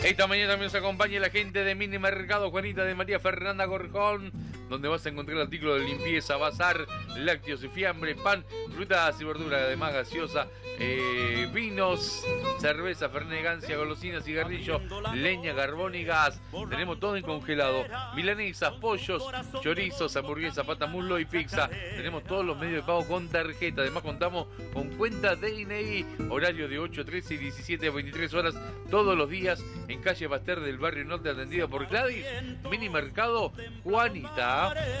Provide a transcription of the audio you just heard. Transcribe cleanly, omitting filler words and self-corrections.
Esta mañana también nos acompaña la gente de Mini Mercado Juanita de María Fernanda Gorjón, donde vas a encontrar artículos de limpieza, bazar, lácteos y fiambre, pan, frutas y verduras, además gaseosa, vinos, cerveza, fernet, gancia, golosinas, cigarrillo, leña, carbón y gas. Tenemos todo en congelado: milanesas, pollos, chorizos, hamburguesas, pata, muslo y pizza. Tenemos todos los medios de pago con tarjeta. Además contamos con cuenta DNI, horario de 8 a 13 y 17 a 23 horas todos los días, en calle Pasteur del barrio Norte, atendido por Gladys. Mini Mercado Juanita.